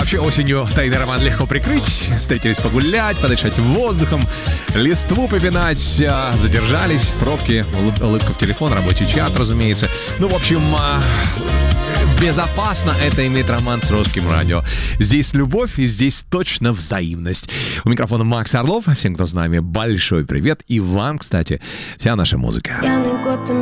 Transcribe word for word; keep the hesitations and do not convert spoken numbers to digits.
вообще осенью тайный роман легко прикрыть. Встретились погулять, подышать воздухом, листву попинать, задержались, пробки, улыб- улыбка в телефон, рабочий чат, разумеется. Ну, в общем, безопасно это иметь роман с Русским радио. Здесь любовь и здесь точно взаимность. У микрофона Макс Орлов. Всем, кто с нами, большой привет. И вам, кстати, вся наша музыка.